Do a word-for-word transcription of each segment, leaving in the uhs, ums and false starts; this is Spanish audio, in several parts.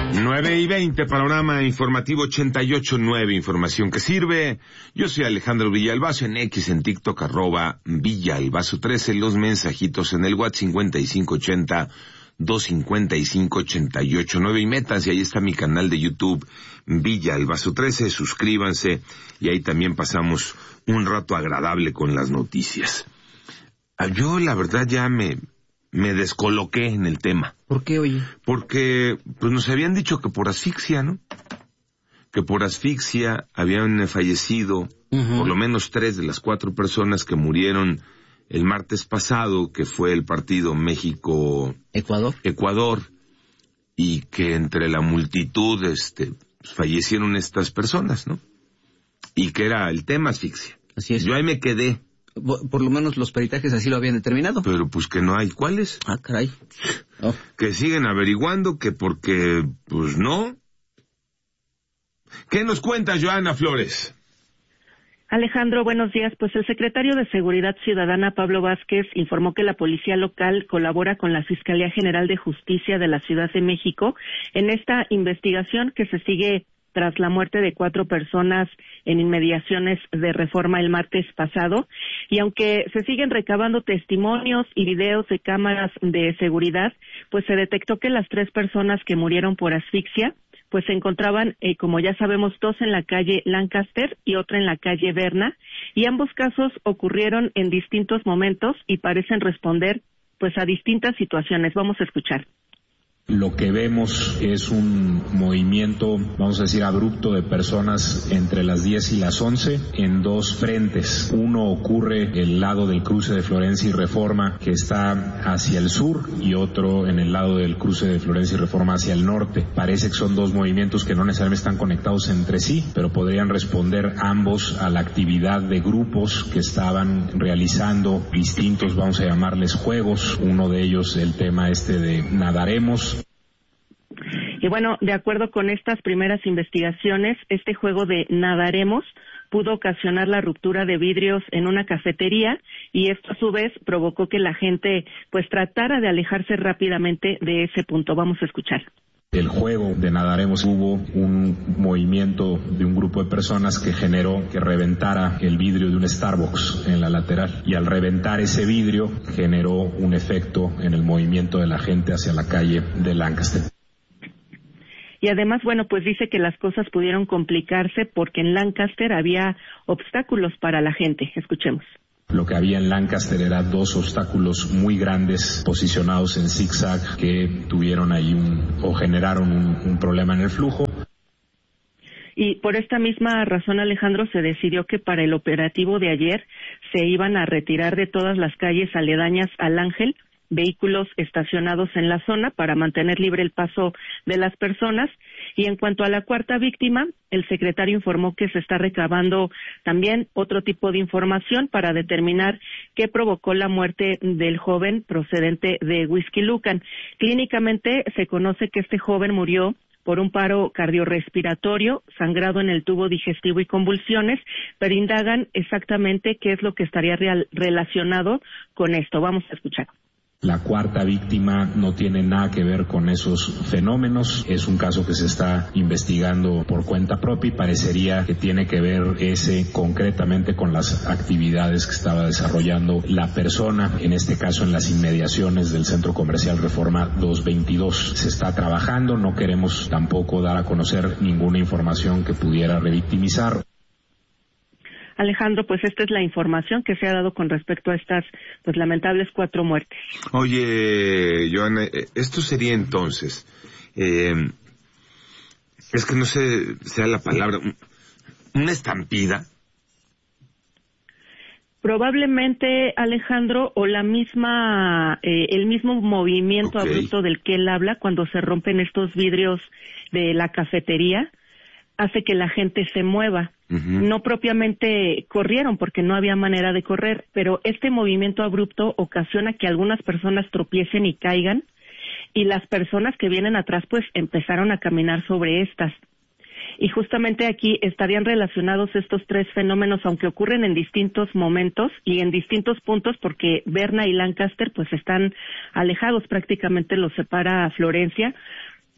nueve y veinte, panorama informativo ochenta y ocho punto nueve, información que sirve. Yo soy Alejandro Villalbazo, en X, en TikTok, arroba Villalbazo trece, los mensajitos en el WhatsApp cincuenta y cinco ochenta, doscientos cincuenta y cinco, ochenta y ocho nueve, y métanse, ahí está mi canal de YouTube, Villalbazo trece, suscríbanse, y ahí también pasamos un rato agradable con las noticias. Yo, la verdad, ya me... me descoloqué en el tema. ¿Por qué, oye? Porque pues nos habían dicho que por asfixia, ¿no? Que por asfixia habían fallecido uh-huh. por lo menos tres de las cuatro personas que murieron el martes pasado, que fue el partido México-Ecuador, Ecuador, y que entre la multitud este fallecieron estas personas, ¿no? Y que era el tema asfixia. Así es. Yo ahí me quedé. Por lo menos los peritajes así lo habían determinado. Pero pues que no hay. ¿Cuáles? Ah, caray. Oh. Que siguen averiguando que porque, pues no. ¿Qué nos cuenta Joana Flores? Alejandro, buenos días. Pues el secretario de Seguridad Ciudadana, Pablo Vázquez, informó que la policía local colabora con la Fiscalía General de Justicia de la Ciudad de México en esta investigación que se sigue tras la muerte de cuatro personas en inmediaciones de Reforma el martes pasado. Y aunque se siguen recabando testimonios y videos de cámaras de seguridad, pues se detectó que las tres personas que murieron por asfixia pues se encontraban, eh, como ya sabemos, dos en la calle Lancaster y otra en la calle Berna, y ambos casos ocurrieron en distintos momentos y parecen responder pues a distintas situaciones. Vamos a escuchar. Lo que vemos es un movimiento, vamos a decir, abrupto de personas entre las diez y las once en dos frentes. Uno ocurre el lado del cruce de Florencia y Reforma, que está hacia el sur, y otro en el lado del cruce de Florencia y Reforma hacia el norte. Parece que son dos movimientos que no necesariamente están conectados entre sí, pero podrían responder ambos a la actividad de grupos que estaban realizando distintos, vamos a llamarles, juegos. Uno de ellos, el tema este de Nadaremos. Y bueno, de acuerdo con estas primeras investigaciones, este juego de Nadaremos pudo ocasionar la ruptura de vidrios en una cafetería, y esto a su vez provocó que la gente pues tratara de alejarse rápidamente de ese punto. Vamos a escuchar. El juego de Nadaremos, hubo un movimiento de un grupo de personas que generó que reventara el vidrio de un Starbucks en la lateral, y al reventar ese vidrio generó un efecto en el movimiento de la gente hacia la calle de Lancaster. Y además, bueno, pues dice que las cosas pudieron complicarse porque en Lancaster había obstáculos para la gente. Escuchemos. Lo que había en Lancaster era dos obstáculos muy grandes posicionados en zigzag que tuvieron ahí un, o generaron un, un problema en el flujo. Y por esta misma razón, Alejandro, se decidió que para el operativo de ayer se iban a retirar de todas las calles aledañas al Ángel vehículos estacionados en la zona para mantener libre el paso de las personas. Y en cuanto a la cuarta víctima, el secretario informó que se está recabando también otro tipo de información para determinar qué provocó la muerte del joven procedente de Huixquilucan. Clínicamente se conoce que este joven murió por un paro cardiorrespiratorio, sangrado en el tubo digestivo y convulsiones, pero indagan exactamente qué es lo que estaría real, relacionado con esto. Vamos a escuchar. La cuarta víctima no tiene nada que ver con esos fenómenos. Es un caso que se está investigando por cuenta propia y parecería que tiene que ver ese concretamente con las actividades que estaba desarrollando la persona, en este caso en las inmediaciones del Centro Comercial Reforma doscientos veintidós. Se está trabajando, no queremos tampoco dar a conocer ninguna información que pudiera revictimizar. Alejandro, pues esta es la información que se ha dado con respecto a estas pues lamentables cuatro muertes. Oye, Joana, esto sería entonces, eh, es que no sé sea la palabra, una estampida. Probablemente, Alejandro, o la misma, eh, el mismo movimiento okay. abrupto del que él habla cuando se rompen estos vidrios de la cafetería, hace que la gente se mueva. Uh-huh. No propiamente corrieron porque no había manera de correr, pero este movimiento abrupto ocasiona que algunas personas tropiecen y caigan, y las personas que vienen atrás pues empezaron a caminar sobre estas. Y justamente aquí estarían relacionados estos tres fenómenos, aunque ocurren en distintos momentos y en distintos puntos, porque Berna y Lancaster pues están alejados, prácticamente los separa Florencia,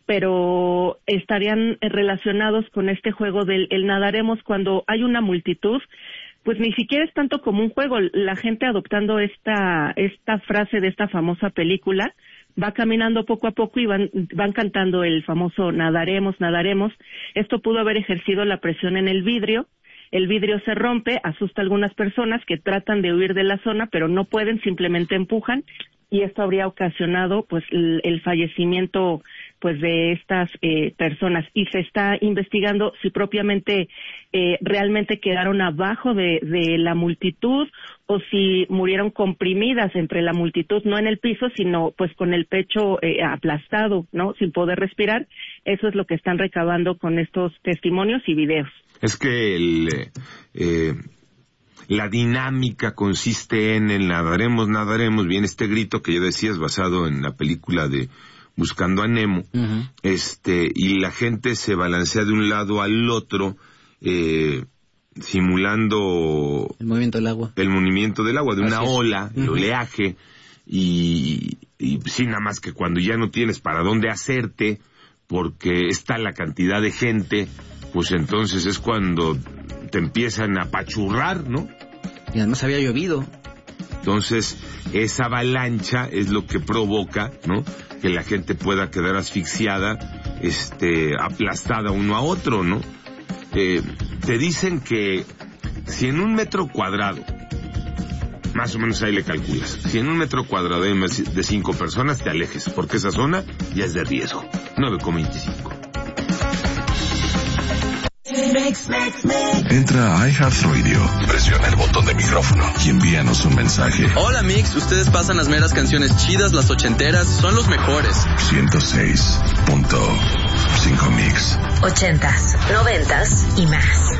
pero estarían relacionados con este juego del el nadaremos cuando hay una multitud. Pues ni siquiera es tanto como un juego, la gente adoptando esta esta frase de esta famosa película, va caminando poco a poco y van van cantando el famoso nadaremos, nadaremos. Esto pudo haber ejercido la presión en el vidrio, el vidrio se rompe, asusta a algunas personas que tratan de huir de la zona, pero no pueden, simplemente empujan, y esto habría ocasionado pues el, el fallecimiento pues de estas eh, personas, y se está investigando si propiamente eh, realmente quedaron abajo de, de la multitud o si murieron comprimidas entre la multitud, no en el piso, sino pues con el pecho eh, aplastado, ¿no? Sin poder respirar. Eso es lo que están recabando con estos testimonios y videos. Es que el... Eh... La dinámica consiste en el nadaremos, nadaremos, bien este grito que ya decías, basado en la película de Buscando a Nemo, uh-huh. este, y la gente se balancea de un lado al otro, eh, simulando... El movimiento del agua. El movimiento del agua, de una Así es. ola, el uh-huh. oleaje, y, y sí, nada más que cuando ya no tienes para dónde hacerte, porque está la cantidad de gente, pues entonces es cuando te empiezan a apachurrar, ¿no? Y además había llovido. Entonces, esa avalancha es lo que provoca, ¿no? Que la gente pueda quedar asfixiada, este, aplastada uno a otro, ¿no? Eh, te dicen que si en un metro cuadrado, más o menos ahí le calculas, si en un metro cuadrado hay más de cinco personas, te alejes, porque esa zona ya es de riesgo. nueve coma veinticinco. Entra a iHeartRadio, presiona el botón de micrófono y envíanos un mensaje. Hola Mix, ustedes pasan las meras canciones chidas, las ochenteras, son los mejores. ciento seis punto cinco Mix. Ochentas, noventas y más.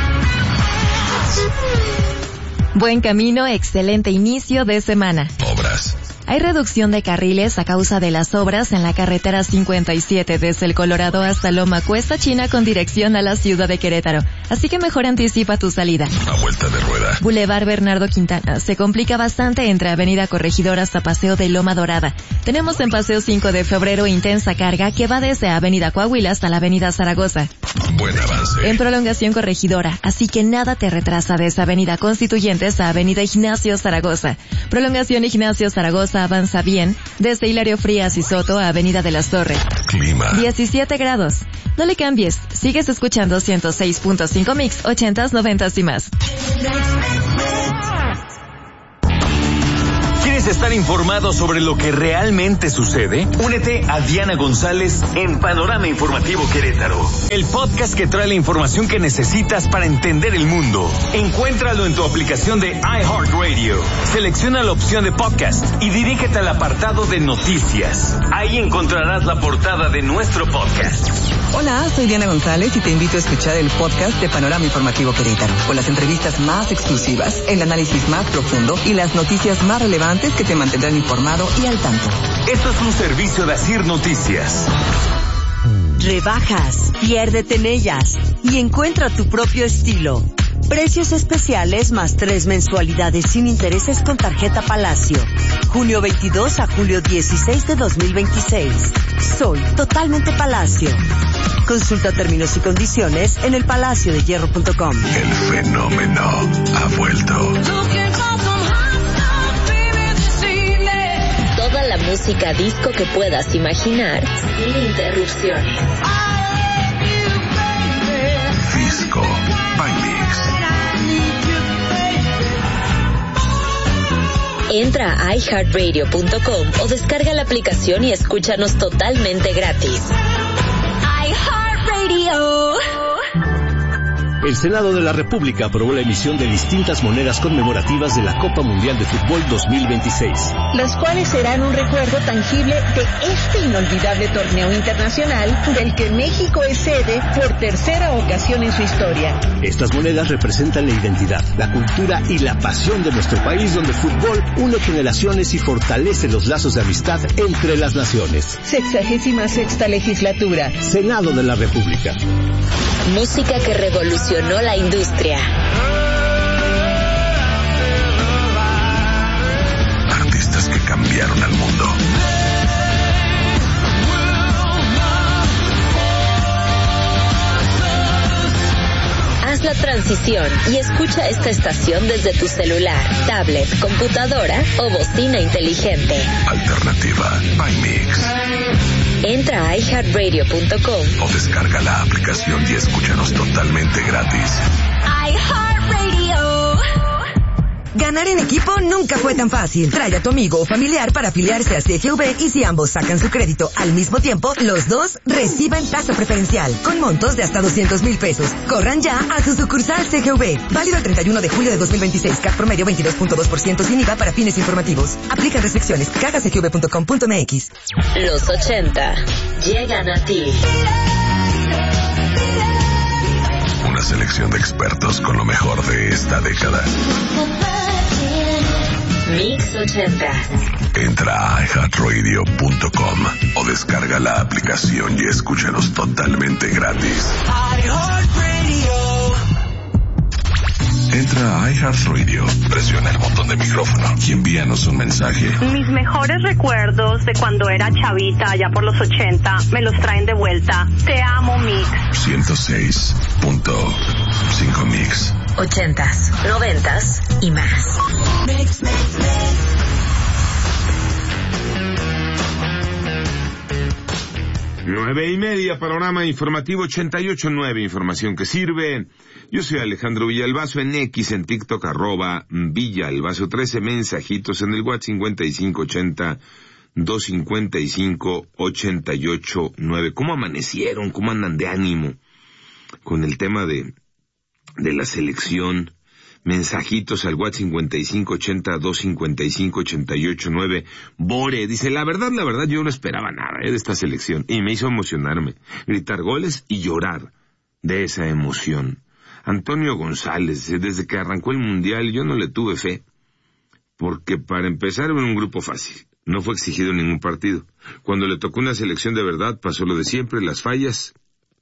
Buen camino, excelente inicio de semana. Obras. Hay reducción de carriles a causa de las obras en la carretera cincuenta y siete desde el Colorado hasta Loma Cuesta China con dirección a la ciudad de Querétaro. Así que mejor anticipa tu salida. A vuelta de rueda. Boulevard Bernardo Quintana. Se complica bastante entre Avenida Corregidor hasta Paseo de Loma Dorada. Tenemos en Paseo cinco de Febrero intensa carga que va desde Avenida Coahuila hasta la Avenida Zaragoza. Buen avance. En prolongación Corregidora, así que nada te retrasa desde Avenida Constituyentes a Avenida Ignacio Zaragoza. Prolongación Ignacio Zaragoza avanza bien desde Hilario Frías y Soto a Avenida de las Torres. Clima. diecisiete grados. No le cambies. Sigues escuchando ciento seis punto cinco Mix, ochentas, noventas y más. ¿Quieres estar informado sobre lo que realmente sucede? Únete a Diana González en Panorama Informativo Querétaro, el podcast que trae la información que necesitas para entender el mundo. Encuéntralo en tu aplicación de iHeartRadio. Selecciona la opción de podcast y dirígete al apartado de noticias. Ahí encontrarás la portada de nuestro podcast. Hola, soy Diana González y te invito a escuchar el podcast de Panorama Informativo Querétaro, con las entrevistas más exclusivas, el análisis más profundo y las noticias más relevantes que te mantendrán informado y al tanto. Esto es un servicio de Asir Noticias. Rebajas, piérdete en ellas y encuentra tu propio estilo. Precios especiales más tres mensualidades sin intereses con tarjeta Palacio. Junio veintidós a julio dieciséis de dos mil veintiséis. Soy totalmente Palacio. Consulta términos y condiciones en el palacio de hierro punto com. El fenómeno ha vuelto. Toda la música disco que puedas imaginar sin interrupciones. Disco by Mix. Entra a i heart radio punto com o descarga la aplicación y escúchanos totalmente gratis. iHeartRadio. El Senado de la República aprobó la emisión de distintas monedas conmemorativas de la Copa Mundial de Fútbol dos mil veintiséis. Las cuales serán un recuerdo tangible de este inolvidable torneo internacional del que México es sede por tercera ocasión en su historia. Estas monedas representan la identidad, la cultura y la pasión de nuestro país, donde el fútbol une generaciones y fortalece los lazos de amistad entre las naciones. Sexagésima sexta legislatura. Senado de la República. Música que revolucionó la industria. Artistas que cambiaron al mundo. Haz la transición y escucha esta estación desde tu celular, tablet, computadora o bocina inteligente. Alternativa by Mix. Entra a i heart radio punto com o descarga la aplicación y escúchanos totalmente gratis. iHeartRadio. Ganar en equipo nunca fue tan fácil. Trae a tu amigo o familiar para afiliarse a C G V y si ambos sacan su crédito al mismo tiempo, los dos reciben tasa preferencial con montos de hasta doscientos mil pesos. Corran ya a su sucursal C G V. Válido el treinta y uno de julio de dos mil veintiséis. C A C promedio veintidós punto dos por ciento sin I V A para fines informativos. Aplican restricciones. caja c g v punto com punto m x. Los ochenta llegan a ti. Una selección de expertos con lo mejor de esta década. Mix ochenta. Entra a i heart radio punto com o descarga la aplicación y escúchanos totalmente gratis. Entra a iHeartRadio, presiona el botón de micrófono y envíanos un mensaje. Mis mejores recuerdos de cuando era chavita, allá por los ochenta, me los traen de vuelta. Te amo, Mix. ciento seis punto cinco Mix. Ochentas, noventas y más. Mix, mix, mix. Nueve y media, panorama informativo ochenta y ocho nueve, información que sirve. Yo soy Alejandro Villalbazo, en X, en TikTok, arroba Villalbazo trece, mensajitos en el WhatsApp cincuenta y cinco ochenta, doscientos cincuenta y cinco, ochenta y ocho nueve. ¿Cómo amanecieron? ¿Cómo andan de ánimo con el tema de, de la selección? Mensajitos al WhatsApp cincuenta y cinco ochenta, doscientos cincuenta y cinco, ochenta y ocho nueve. Bore dice, la verdad, la verdad, yo no esperaba nada eh, de esta selección. Y me hizo emocionarme, gritar goles y llorar de esa emoción. Antonio González, desde que arrancó el Mundial yo no le tuve fe. Porque para empezar era un grupo fácil. No fue exigido en ningún partido. Cuando le tocó una selección de verdad, pasó lo de siempre, las fallas.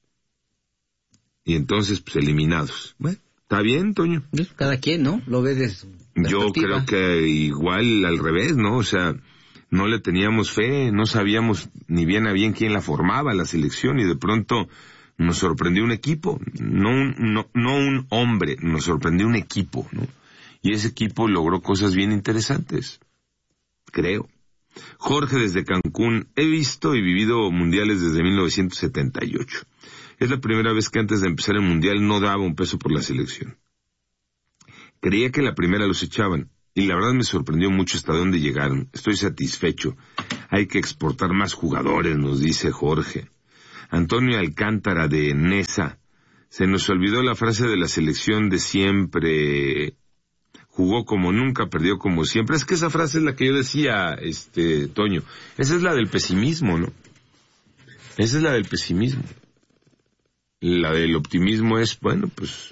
Y entonces, pues, eliminados. Bueno. Está bien, Toño. Cada quien, ¿no? Lo ve desde su Yo creo que igual al revés, ¿no? O sea, no le teníamos fe, no sabíamos ni bien a bien quién la formaba, la selección, y de pronto nos sorprendió un equipo, no un, no, no un hombre, nos sorprendió un equipo, ¿no? Y ese equipo logró cosas bien interesantes, creo. Jorge desde Cancún, he visto y vivido mundiales desde mil novecientos setenta y ocho. Es la primera vez que antes de empezar el Mundial no daba un peso por la selección. Creía que la primera los echaban, y la verdad me sorprendió mucho hasta dónde llegaron. Estoy satisfecho. Hay que exportar más jugadores, nos dice Jorge. Antonio Alcántara de Nesa. Se nos olvidó la frase de la selección de siempre. Jugó como nunca, perdió como siempre. Es que esa frase es la que yo decía, este, Toño. Esa es la del pesimismo, ¿no? Esa es la del pesimismo. La del optimismo es, bueno, pues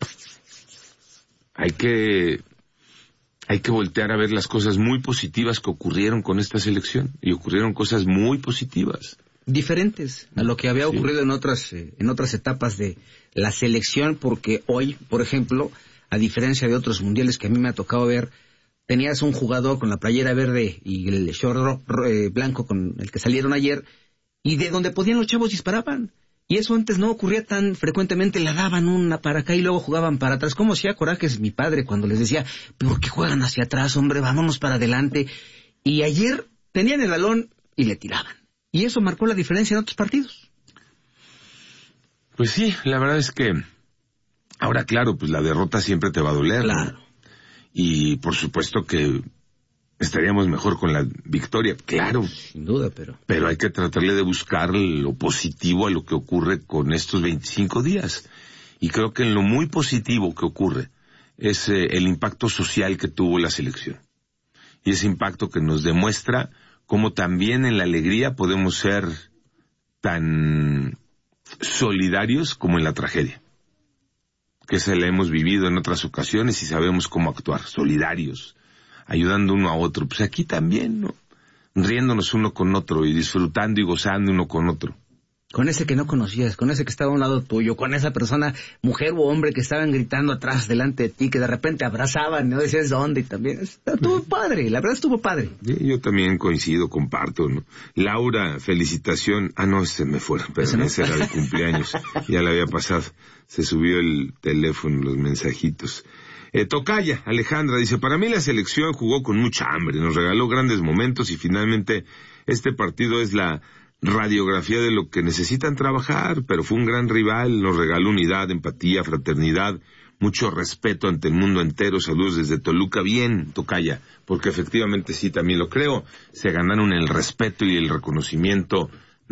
hay que hay que voltear a ver las cosas muy positivas que ocurrieron con esta selección, y ocurrieron cosas muy positivas, diferentes a lo que había ocurrido sí. en otras eh, en otras etapas de la selección, porque hoy, por ejemplo, a diferencia de otros mundiales que a mí me ha tocado ver, tenías un jugador con la playera verde y el short eh, blanco con el que salieron ayer, y de donde podían los chavos disparaban. Y eso antes no ocurría tan frecuentemente, la daban una para acá y luego jugaban para atrás. ¿Cómo hacía corajes mi padre cuando les decía, ¿por qué juegan hacia atrás, hombre? Vámonos para adelante. Y ayer tenían el balón y le tiraban. Y eso marcó la diferencia en otros partidos. Pues sí, la verdad es que ahora, claro, pues la derrota siempre te va a doler. Claro. ¿No? Y por supuesto que estaríamos mejor con la victoria, claro. Sin duda, pero... Pero hay que tratarle de buscar lo positivo a lo que ocurre con estos veinticinco días. Y creo que en lo muy positivo que ocurre es eh, el impacto social que tuvo la selección. Y ese impacto que nos demuestra cómo también en la alegría podemos ser tan solidarios como en la tragedia. Que se la hemos vivido en otras ocasiones y sabemos cómo actuar, solidarios, ayudando uno a otro. Pues aquí también, ¿no? Riéndonos uno con otro y disfrutando y gozando uno con otro. Con ese que no conocías, con ese que estaba a un lado tuyo, con esa persona, mujer o hombre, que estaban gritando atrás, delante de ti, que de repente abrazaban, no decías dónde, y también estuvo padre, la verdad estuvo padre. Sí, yo también coincido, comparto, ¿no? Laura, felicitación. Ah, no, se me fue, pero ese, ¿no? ese era el cumpleaños, ya le había pasado, se subió el teléfono, los mensajitos. Eh, Tocaya, Alejandra, dice, para mí la selección jugó con mucha hambre, nos regaló grandes momentos y finalmente este partido es la radiografía de lo que necesitan trabajar, pero fue un gran rival, nos regaló unidad, empatía, fraternidad, mucho respeto ante el mundo entero. Saludos desde Toluca. Bien, Tocaya, porque efectivamente sí, también lo creo, se ganaron el respeto y el reconocimiento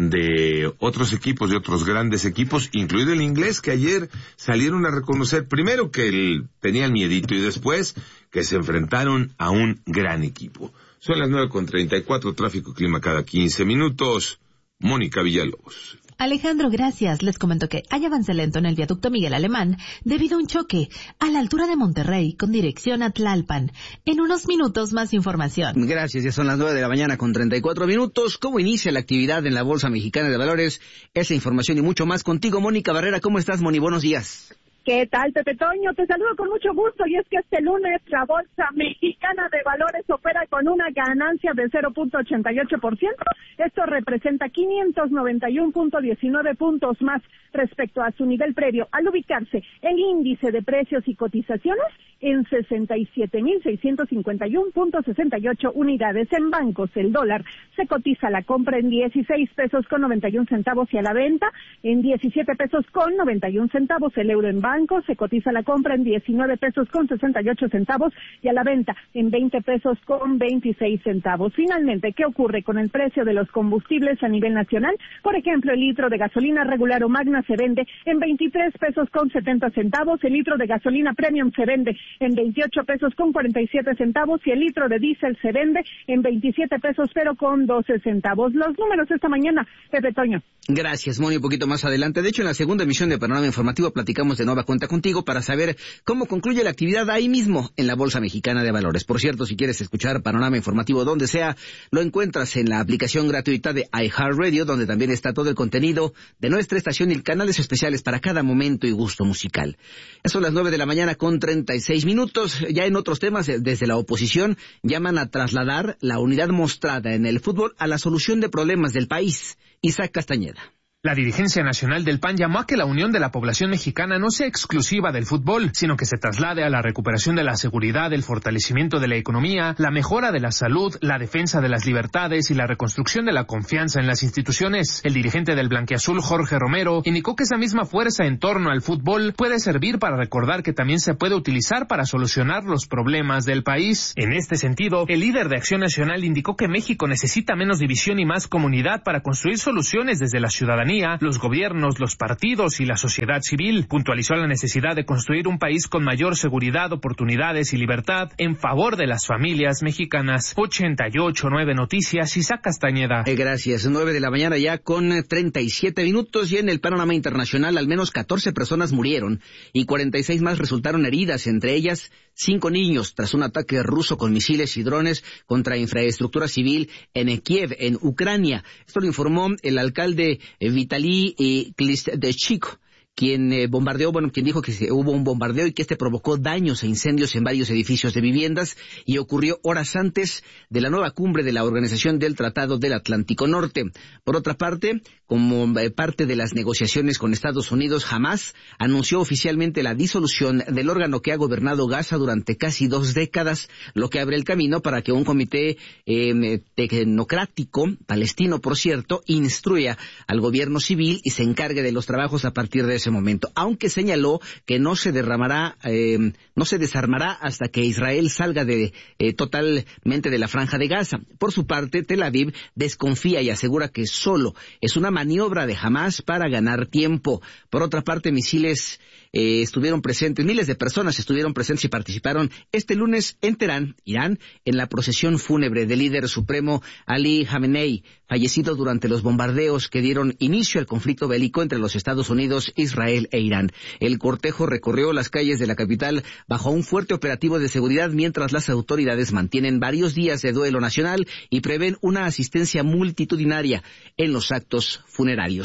de otros equipos, de otros grandes equipos, incluido el inglés, que ayer salieron a reconocer primero que el, tenían miedito y después que se enfrentaron a un gran equipo. Son las nueve con treinta y cuatro, tráfico clima cada quince minutos. Mónica Villalobos. Alejandro, gracias. Les comento que hay avance lento en el viaducto Miguel Alemán debido a un choque a la altura de Monterrey con dirección a Tlalpan. En unos minutos más información. Gracias, ya son las nueve de la mañana con treinta y cuatro minutos. ¿Cómo inicia la actividad en la Bolsa Mexicana de Valores? Esa información y mucho más contigo, Mónica Barrera. ¿Cómo estás, Moni? Buenos días. ¿Qué tal, Pepe Toño? Te saludo con mucho gusto, y es que este lunes la Bolsa Mexicana de Valores opera con una ganancia de cero punto ochenta y ocho por ciento. Esto representa quinientos noventa y uno punto diecinueve puntos más respecto a su nivel previo, al ubicarse el índice de precios y cotizaciones en sesenta y siete mil seiscientos cincuenta y uno punto sesenta y ocho unidades. En bancos, el dólar se cotiza a la compra en dieciséis pesos con noventa y un centavos y a la venta en diecisiete pesos con noventa y un centavos. El euro en banco se cotiza a la compra en diecinueve pesos con sesenta y ocho centavos y a la venta en veinte pesos con veintiséis centavos. Finalmente, ¿qué ocurre con el precio de los combustibles a nivel nacional? Por ejemplo, el litro de gasolina regular o magna se vende en veintitrés pesos con setenta centavos, el litro de gasolina premium se vende en veintiocho pesos con cuarenta y siete centavos y el litro de diésel se vende en veintisiete pesos pero con doce centavos. Los números esta mañana, Pepe Toño. Gracias, Moni. Un poquito más adelante. De hecho, en la segunda emisión de Panorama Informativo platicamos de nueva cuenta contigo para saber cómo concluye la actividad ahí mismo en la Bolsa Mexicana de Valores. Por cierto, si quieres escuchar Panorama Informativo donde sea, lo encuentras en la aplicación gratuita de iHeartRadio, donde también está todo el contenido de nuestra estación y canales especiales para cada momento y gusto musical. Ya son las nueve de la mañana con treinta y seis minutos. Ya en otros temas, desde la oposición llaman a trasladar la unidad mostrada en el fútbol a la solución de problemas del país. Isaac Castañeda. La dirigencia nacional del P A N llamó a que la unión de la población mexicana no sea exclusiva del fútbol, sino que se traslade a la recuperación de la seguridad, el fortalecimiento de la economía, la mejora de la salud, la defensa de las libertades y la reconstrucción de la confianza en las instituciones. El dirigente del blanquiazul, Jorge Romero, indicó que esa misma fuerza en torno al fútbol puede servir para recordar que también se puede utilizar para solucionar los problemas del país. En este sentido, el líder de Acción Nacional indicó que México necesita menos división y más comunidad para construir soluciones desde la ciudadanía, los gobiernos, los partidos y la sociedad civil. Puntualizó la necesidad de construir un país con mayor seguridad, oportunidades y libertad en favor de las familias mexicanas. ochenta y ocho punto nueve Noticias, Isaac Castañeda. Eh, gracias. nueve de la mañana ya con treinta y siete minutos, y en el panorama internacional al menos catorce personas murieron y cuarenta y seis más resultaron heridas, entre ellas cinco niños, tras un ataque ruso con misiles y drones contra infraestructura civil en Kiev, en Ucrania. Esto lo informó el alcalde eh, Vitaly eh, Klitschko, quien eh, bombardeó, bueno, quien dijo que se, hubo un bombardeo y que este provocó daños e incendios en varios edificios de viviendas y ocurrió horas antes de la nueva cumbre de la Organización del Tratado del Atlántico Norte. Por otra parte, como eh, parte de las negociaciones con Estados Unidos, Hamás anunció oficialmente la disolución del órgano que ha gobernado Gaza durante casi dos décadas, lo que abre el camino para que un comité eh, tecnocrático, palestino por cierto, instruya al gobierno civil y se encargue de los trabajos a partir de ese momento, aunque señaló que no se derramará, eh, no se desarmará hasta que Israel salga de eh, totalmente de la Franja de Gaza. Por su parte, Tel Aviv desconfía y asegura que solo es una maniobra de Hamás para ganar tiempo. Por otra parte, misiles eh, estuvieron presentes, miles de personas estuvieron presentes y participaron este lunes en Teherán, Irán, en la procesión fúnebre del líder supremo Ali Khamenei, fallecido durante los bombardeos que dieron inicio al conflicto bélico entre los Estados Unidos, Israel e Irán. El cortejo recorrió las calles de la capital bajo un fuerte operativo de seguridad, mientras las autoridades mantienen varios días de duelo nacional y prevén una asistencia multitudinaria en los actos funerarios.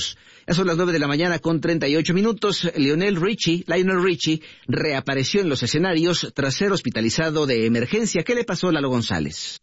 Ya son las nueve de la mañana con treinta y ocho minutos. Lionel Richie, Lionel Richie, reapareció en los escenarios tras ser hospitalizado de emergencia. ¿Qué le pasó a Lalo González?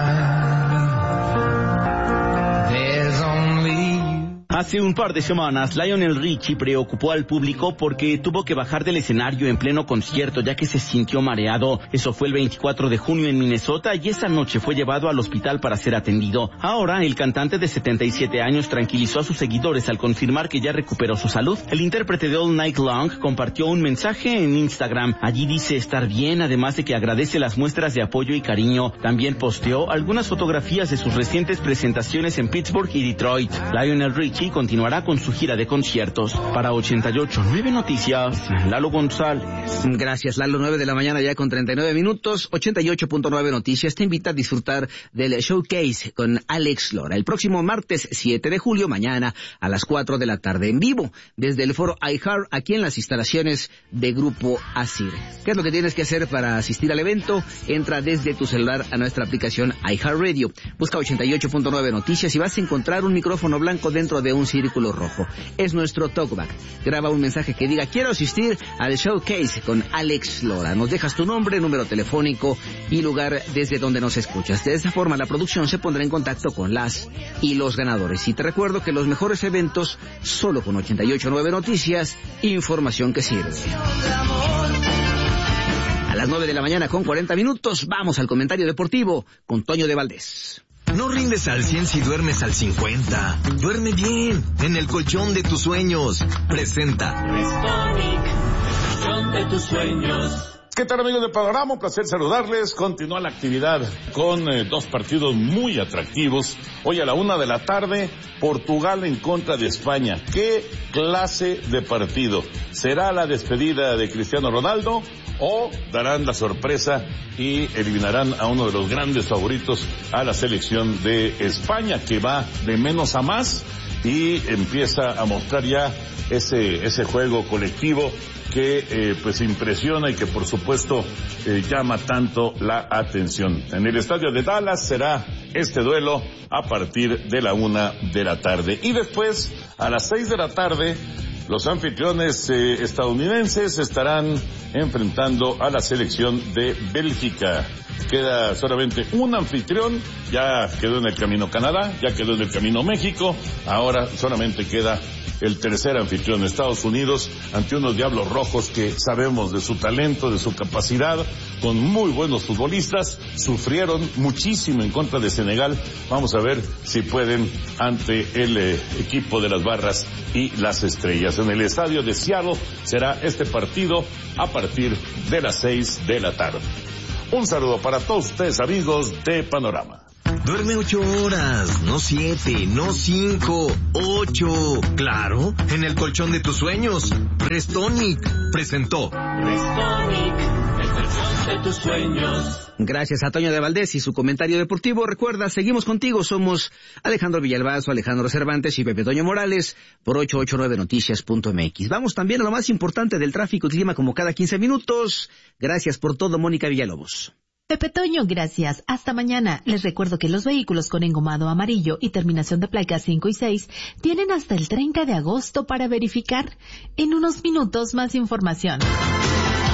Hace un par de semanas, Lionel Richie preocupó al público porque tuvo que bajar del escenario en pleno concierto ya que se sintió mareado. Eso fue el veinticuatro de junio en Minnesota y esa noche fue llevado al hospital para ser atendido. Ahora, el cantante de setenta y siete años tranquilizó a sus seguidores al confirmar que ya recuperó su salud. El intérprete de All Night Long compartió un mensaje en Instagram. Allí dice estar bien, además de que agradece las muestras de apoyo y cariño. También posteó algunas fotografías de sus recientes presentaciones en Pittsburgh y Detroit. Lionel Richie continuará con su gira de conciertos. Para ochenta y ocho punto nueve Noticias, Lalo González. Gracias, Lalo. nueve de la mañana ya con treinta y nueve minutos. ochenta y ocho punto nueve Noticias te invita a disfrutar del Showcase con Alex Lora el próximo martes siete de julio, mañana a las cuatro de la tarde en vivo, desde el foro iHeart, aquí en las instalaciones de Grupo Asir. ¿Qué es lo que tienes que hacer para asistir al evento? Entra desde tu celular a nuestra aplicación iHeartRadio. Busca ochenta y ocho punto nueve Noticias y vas a encontrar un micrófono blanco dentro de un círculo rojo. Es nuestro talkback. Graba un mensaje que diga quiero asistir al Showcase con Alex Lora. Nos dejas tu nombre, número telefónico y lugar desde donde nos escuchas. De esa forma la producción se pondrá en contacto con las y los ganadores. Y te recuerdo que los mejores eventos solo con ochenta y ocho punto nueve Noticias, información que sirve. A las nueve de la mañana con cuarenta minutos vamos al comentario deportivo con Toño de Valdés. No rindes al cien si duermes al cincuenta. Duerme bien, en el colchón de tus sueños. Presenta Restonic, colchón de tus sueños. ¿Qué tal, amigos de Panorama? Un placer saludarles. Continúa la actividad con eh, dos partidos muy atractivos. Hoy a la una de la tarde, Portugal en contra de España. ¿Qué clase de partido? ¿Será la despedida de Cristiano Ronaldo o darán la sorpresa y eliminarán a uno de los grandes favoritos a la selección de España, que va de menos a más y empieza a mostrar ya ese, ese juego colectivo que eh, pues impresiona y que por supuesto eh, llama tanto la atención. En el estadio de Dallas será este duelo a partir de la una de la tarde. Y después, a las seis de la tarde, los anfitriones eh, estadounidenses estarán enfrentando a la selección de Bélgica. Queda solamente un anfitrión, ya quedó en el camino Canadá, ya quedó en el camino México, ahora solamente queda el tercer anfitrión, Estados Unidos, ante unos Diablos Rojos que sabemos de su talento, de su capacidad, con muy buenos futbolistas, sufrieron muchísimo en contra de Senegal. Vamos a ver si pueden ante el eh, equipo de las Barras y las Estrellas. En el estadio de Seattle será este partido a partir de las seis de la tarde. Un saludo para todos ustedes, amigos de Panorama. Duerme ocho horas, no siete, no cinco, ocho. Claro, en el colchón de tus sueños. Restonic presentó. Restonic, el colchón de tus sueños. Gracias a Toño de Valdés y su comentario deportivo. Recuerda, seguimos contigo. Somos Alejandro Villalbazo, Alejandro Cervantes y Pepe Toño Morales por ochocientos ochenta y nueve noticias punto m x. Vamos también a lo más importante del tráfico y clima como cada quince minutos. Gracias por todo, Mónica Villalobos. Pepe Toño, gracias. Hasta mañana. Les recuerdo que los vehículos con engomado amarillo y terminación de placas cinco y seis tienen hasta el treinta de agosto para verificar. En unos minutos más información.